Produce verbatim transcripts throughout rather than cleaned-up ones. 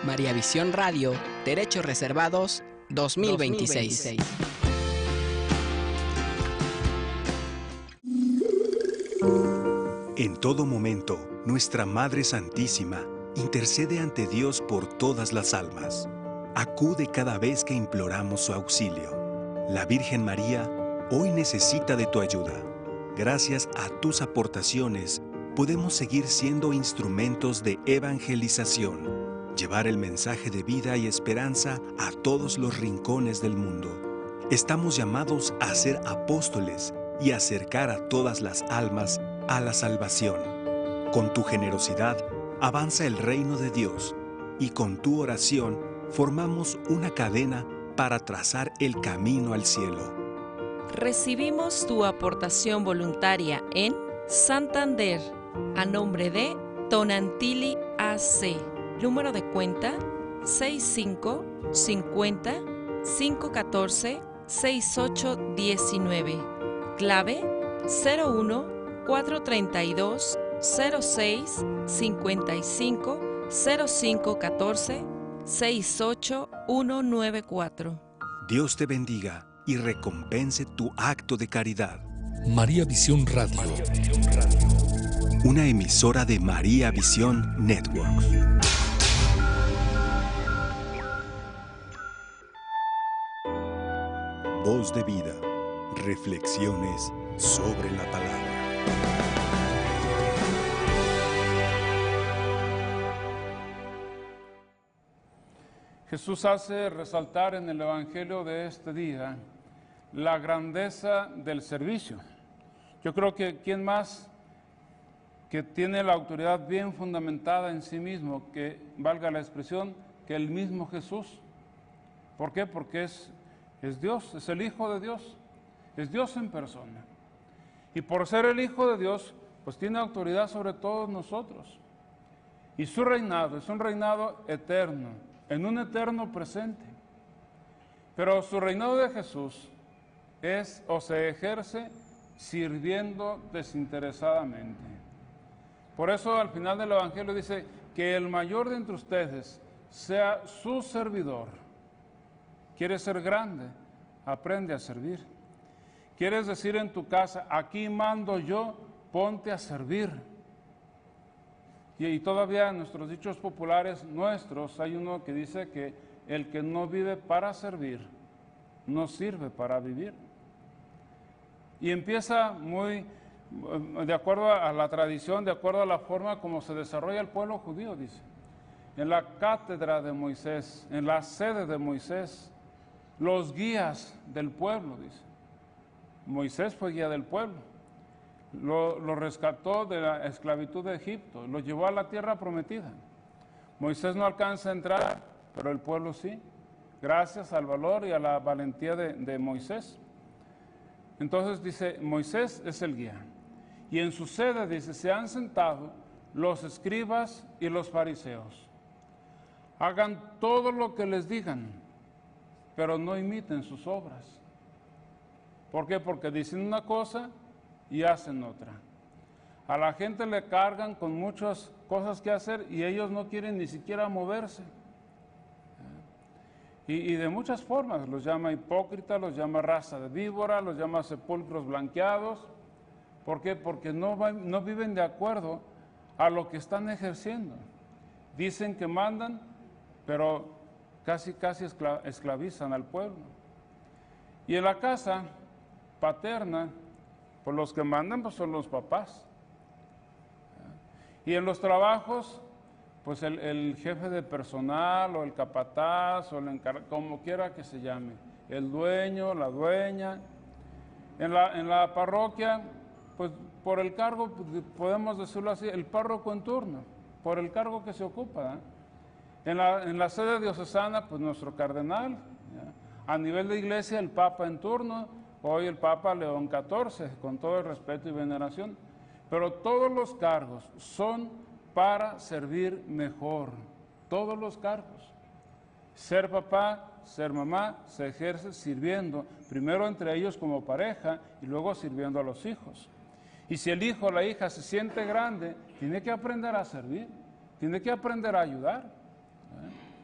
María Visión Radio, Derechos Reservados dos mil veintiséis. En todo momento, nuestra Madre Santísima intercede ante Dios por todas las almas. Acude cada vez que imploramos su auxilio. La Virgen María hoy necesita de tu ayuda. Gracias a tus aportaciones, podemos seguir siendo instrumentos de evangelización, llevar el mensaje de vida y esperanza a todos los rincones del mundo. Estamos llamados a ser apóstoles y acercar a todas las almas a la salvación. Con tu generosidad, avanza el reino de Dios y con tu oración formamos una cadena para trazar el camino al cielo. Recibimos tu aportación voluntaria en Santander, a nombre de Tonantili A C. Número de cuenta seis cinco cincuenta cinco catorce sesenta y ocho diecinueve. Clave cero uno cuatro treinta y dos cero seis cincuenta y cinco cero cinco catorce sesenta y ocho ciento noventa y cuatro. Dios te bendiga y recompense tu acto de caridad. María Visión Radio. María Visión Radio. Una emisora de María Visión Networks. Voz de vida. Reflexiones sobre la palabra. Jesús hace resaltar en el Evangelio de este día la grandeza del servicio. Yo creo que quién más que tiene la autoridad bien fundamentada en sí mismo, que valga la expresión, que el mismo Jesús. ¿Por qué? Porque es, es Dios, es el Hijo de Dios, es Dios en persona. Y por ser el Hijo de Dios, pues tiene autoridad sobre todos nosotros. Y su reinado es un reinado eterno, en un eterno presente. Pero su reinado de Jesús es o se ejerce sirviendo desinteresadamente. Por eso al final del Evangelio dice que el mayor de entre ustedes sea su servidor. ¿Quieres ser grande? Aprende a servir. ¿Quieres decir en tu casa, aquí mando yo, ponte a servir? Y, y todavía en nuestros dichos populares nuestros hay uno que dice que el que no vive para servir, no sirve para vivir. Y empieza muy, de acuerdo a la tradición, de acuerdo a la forma como se desarrolla el pueblo judío, dice. En la cátedra de Moisés, en la sede de Moisés, los guías del pueblo, dice. Moisés fue guía del pueblo, lo, lo rescató de la esclavitud de Egipto, lo llevó a la tierra prometida. Moisés no alcanza a entrar, pero el pueblo sí, gracias al valor y a la valentía de, de Moisés. Entonces dice, Moisés es el guía. Y en su sede, dice, se han sentado los escribas y los fariseos. Hagan todo lo que les digan, pero no imiten sus obras. ¿Por qué? Porque dicen una cosa y hacen otra. A la gente le cargan con muchas cosas que hacer y ellos no quieren ni siquiera moverse. Y, y de muchas formas, los llama hipócritas, los llama raza de víbora, los llama sepulcros blanqueados. ¿Por qué? Porque no, va, no viven de acuerdo a lo que están ejerciendo. Dicen que mandan, pero casi, casi escla, esclavizan al pueblo. Y en la casa paterna, pues los que mandan pues son los papás. Y en los trabajos, pues el, el jefe de personal o el capataz o el encargado, como quiera que se llame, el dueño, la dueña. En la, en la parroquia, pues por el cargo, podemos decirlo así, el párroco en turno, por el cargo que se ocupa. ¿eh? En la, en la sede diocesana, pues nuestro cardenal. ¿ya? A nivel de iglesia, el papa en turno, hoy el papa León catorce, con todo el respeto y veneración. Pero todos los cargos son para servir mejor, todos los cargos. Ser papá, ser mamá, se ejerce sirviendo, primero entre ellos como pareja y luego sirviendo a los hijos. Y si el hijo o la hija se siente grande, tiene que aprender a servir, tiene que aprender a ayudar. ¿eh?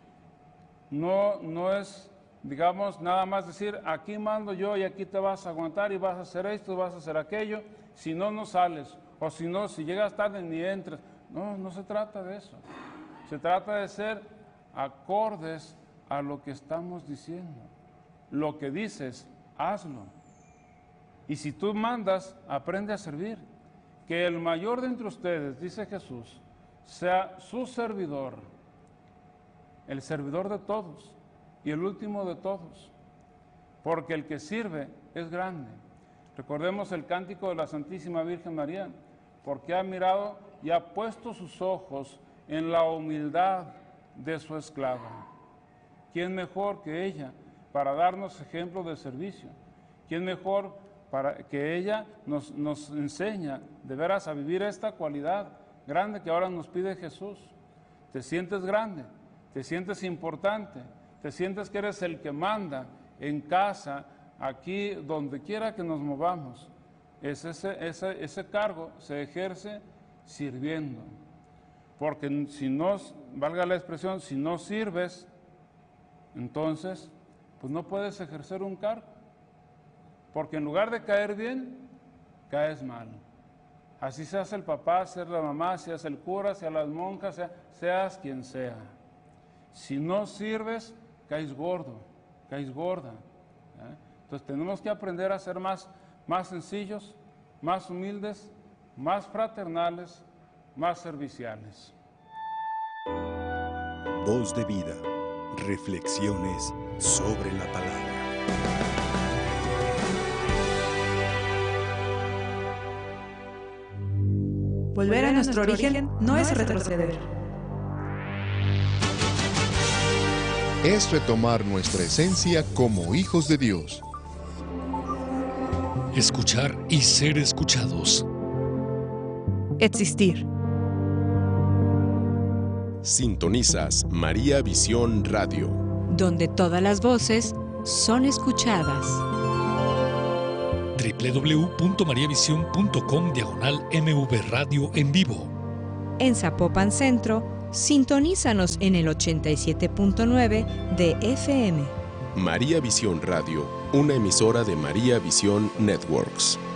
no, no es, digamos, nada más decir, aquí mando yo y aquí te vas a aguantar y vas a hacer esto, vas a hacer aquello, si no, no sales, o si no, si llegas tarde ni entres. No, no se trata de eso. Se trata de ser acordes a lo que estamos diciendo. Lo que dices, hazlo. Y si tú mandas, aprende a servir. Que el mayor de entre ustedes, dice Jesús, sea su servidor, el servidor de todos y el último de todos, porque el que sirve es grande. Recordemos el cántico de la Santísima Virgen María, porque ha mirado y ha puesto sus ojos en la humildad de su esclava. ¿Quién mejor que ella para darnos ejemplo de servicio? ¿Quién mejor para que ella nos, nos enseña de veras a vivir esta cualidad grande que ahora nos pide Jesús? Te sientes grande, te sientes importante, te sientes que eres el que manda en casa, aquí, donde quiera que nos movamos. Es ese, ese, ese cargo se ejerce sirviendo. Porque si no, valga la expresión, si no sirves, entonces, pues no puedes ejercer un cargo. Porque en lugar de caer bien, caes mal. Así seas el papá, seas la mamá, seas el cura, seas las monjas, sea, seas quien sea. Si no sirves, caes gordo, caes gorda. ¿eh? Entonces tenemos que aprender a ser más, más sencillos, más humildes, más fraternales, más serviciales. Voz de vida. Reflexiones sobre la palabra. Volver a nuestro origen no es retroceder. Es retomar nuestra esencia como hijos de Dios. Escuchar y ser escuchados. Existir. Sintonizas María Visión Radio, donde todas las voces son escuchadas. doble u doble u doble u punto maría visión punto com diagonal M V Radio en vivo. En Zapopan Centro, sintonízanos en el ochenta y siete punto nueve de F M. María Visión Radio, una emisora de María Visión Networks.